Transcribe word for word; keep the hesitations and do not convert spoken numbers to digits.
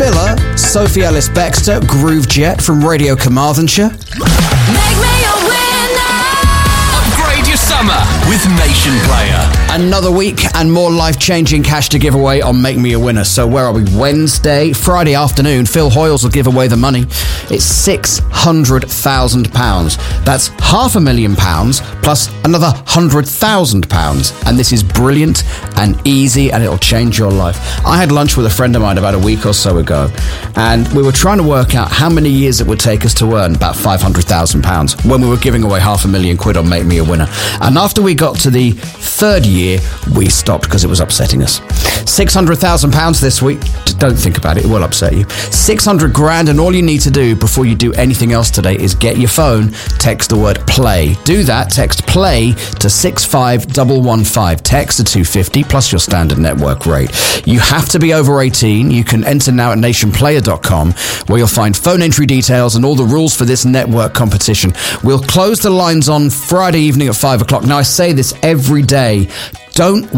Spiller, Sophie Ellis-Bextor, Groove Jet from Radio Carmarthenshire. Make me a winner. Upgrade your summer with Nation Player. Another week and more life-changing cash to give away on Make Me a Winner. So where are we? Wednesday, Friday afternoon, Phil Hoyles will give away the money. It's six hundred thousand pounds. That's half a million pounds plus another one hundred thousand pounds. And this is brilliant and easy and it'll change your life. I had lunch with a friend of mine about a week or so ago and we were trying to work out how many years it would take us to earn about five hundred thousand pounds when we were giving away half a million quid on Make Me a Winner. And after we got to the third year, we stopped because it was upsetting us. six hundred thousand pounds this week. Don't think about it, it will upset you. six hundred grand, and all you need to do before you do anything else today is get your phone, text the word play. Do that, text play to six five one one five. Text to two fifty plus your standard network rate. You have to be over eighteen. You can enter now at nation player dot com where you'll find phone entry details and all the rules for this network competition. We'll close the lines on Friday evening at five o'clock. Now I say this every day. Don't